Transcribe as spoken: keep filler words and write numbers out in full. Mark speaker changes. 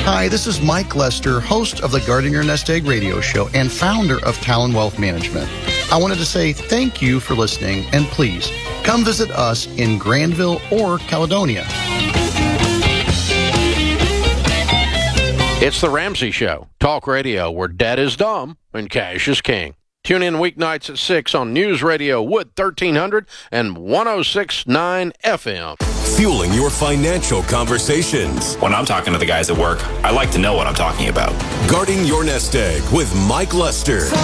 Speaker 1: Hi, this is Mike Lester, host of the Guarding Your Nest Egg radio show and founder of Talon Wealth Management. I wanted to say thank you for listening, and please come visit us in Granville or Caledonia.
Speaker 2: It's the Ramsey Show, talk radio where debt is dumb and cash is king. Tune in weeknights at six on News Radio Wood thirteen hundred and one oh six point nine F M.
Speaker 3: Fueling your financial conversations.
Speaker 4: When I'm talking to the guys at work, I like to know what I'm talking about.
Speaker 3: Guarding Your Nest Egg with Mike Lester.